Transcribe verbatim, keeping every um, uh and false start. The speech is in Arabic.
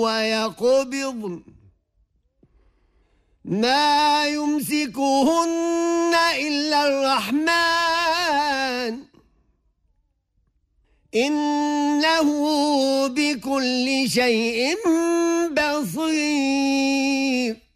ويقبضن ما يمسكهن إلا الرحمن إنه بكل شيء بصير.